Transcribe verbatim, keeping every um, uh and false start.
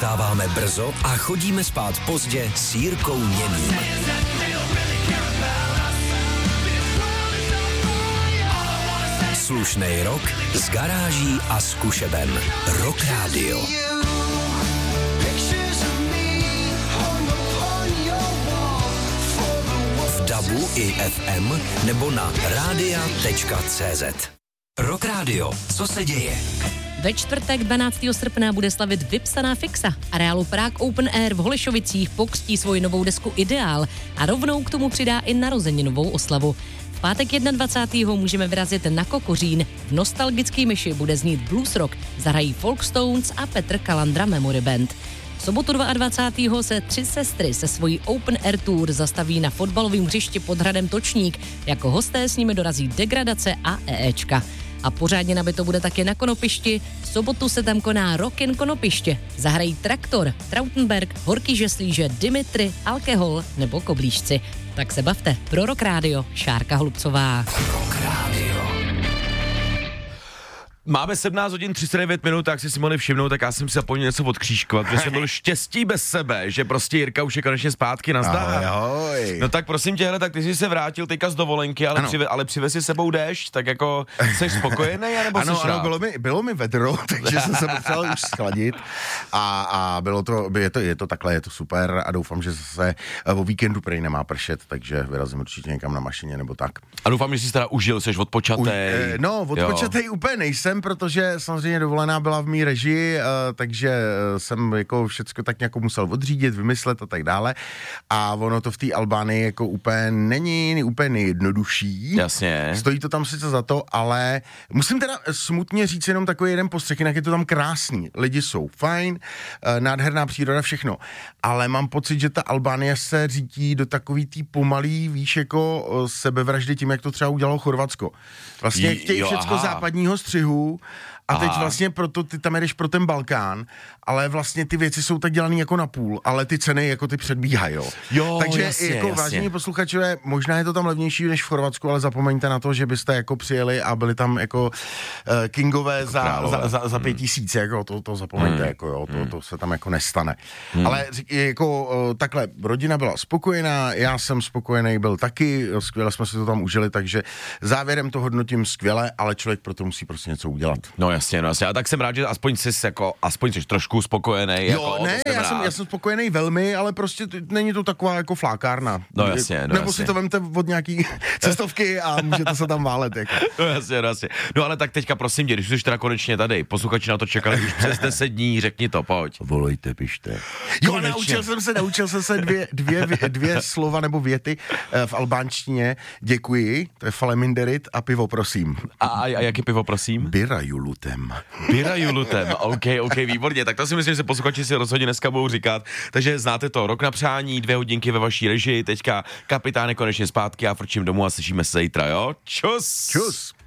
Vstáváme brzo a chodíme spát pozdě s Jirkou Němým. Slušnej rok s garáží a zkušebem. Rock Radio. V dabu i ef em nebo na rádia tečka cé zet. Rock Radio. Co se děje? Ve čtvrtek dvanáctého srpna bude slavit vypsaná fixa. Areálu Prague Open Air v Holešovicích pokřtí svoji novou desku Ideál a rovnou k tomu přidá i narozeninovou oslavu. V pátek dvacátého prvního můžeme vyrazit na Kokořín. V nostalgický myši bude znít blues rock, zahrají Folkstones a Petr Kalandra Memory Band. V sobotu dvacátého druhého se Tři sestry se svojí Open Air Tour zastaví na fotbalovém hřišti pod hradem Točník. Jako hosté s nimi dorazí Degradace a EEčka. A pořádně nabito bude taky na Konopišti. V sobotu se tam koná Rockin' Konopiště. Zahrají Traktor, Trautenberg, Horký žeslíže, Dimitri, Alkohol nebo Koblížci. Tak se bavte. Pro Rock Radio, Šárka Hlubcová. Rock Radio. Máme sedmnáct hodin třicet devět minut, tak si si mohli všimnout, tak já jsem si zapomněl něco odkřížkovat, že jsem byl štěstí bez sebe, že prostě Jirka už je konečně zpátky, nazdar. Ahoj. No tak prosím tě, hele, tak ty jsi se vrátil teďka z dovolenky, ale, přive, ale přivez si sebou déšť, tak jako jsi spokojený, anebo ano, jsi ano, rád? bylo mi, bylo mi vedro, takže jsem se potřeboval už schladit a, a bylo to, je to, je to takhle, je to super a doufám, že zase o víkendu prej nemá pršet, takže vyrazím určitě někam na mašině nebo tak. A doufám, že jsi teda užil, jsi odpočatej. U, no, odpočatej úplně nejsem, protože samozřejmě dovolená byla v mý režii, uh, takže jsem jako všecko tak nějak musel odřídit, vymyslet a tak dále. A ono to v té Albánii jako úplně není úplně nejjednodušší. Jasně. Stojí to tam sice za to, ale musím teda smutně říct jenom takový jeden postřeh, jinak je to tam krásný. Lidi jsou fajn, uh, nádherná příroda, všechno. Ale mám pocit, že ta Albánie se řítí do takový tý pomalý, víš, jako uh, sebevraždy tím, jak to třeba udělalo Chorvatsko. Vlastně chtějí jo, všecko aha. západního střihu. A teď Aha. vlastně proto ty tam jedeš pro ten Balkán, ale vlastně ty věci jsou tak dělaný jako na půl, ale ty ceny jako ty předbíhají, jo. Jo, Takže jasně, jako jasně. vážení posluchačové, možná je to tam levnější než v Chorvatsku, ale zapomeňte na to, že byste jako přijeli a byli tam jako uh, kingové jako za, za, za, za pět tisíc, jako to, to zapomeňte, hmm. jako jo, to, to se tam jako nestane. Hmm. Ale jako uh, takhle, rodina byla spokojená, já jsem spokojený byl taky, skvěle jsme si to tam užili, takže závěrem to hodnotím skvěle, ale člověk proto musí prostě něco udělat. No jasně, no jasně. A tak jsem rád, že aspoň jsi jako, aspoň jsi trošku spokojený. Jo, jako, ne, jsem já jsem, já jsem spokojený velmi, ale prostě t- není to taková jako flákárna. No jasně, no Nebo jasně. si to vemte od nějaký cestovky a můžete se tam válet, jako. No jasně, no jasně. No ale tak teďka prosím tě, když jsi teda konečně tady, posluchači na to čekali už přes deset dní, řekni to, pojď. Volejte, pište. Jo, Konečně. naučil jsem se, naučil jsem se dvě, dvě, dvě slova nebo věty v albánštině. Děkuji, to je faleminderit a pivo, prosím. A, a, a jaký pivo, prosím? Bira julutem. Bira julutem, ok, ok, výborně, tak to si myslím, že se posluchači si rozhodně dneska budou říkat, takže znáte to, rok na přání, dvě hodinky ve vaší režii, teďka kapitán je konečně zpátky a frčím domů a slyšíme se zítra, jo? Čus! Čus!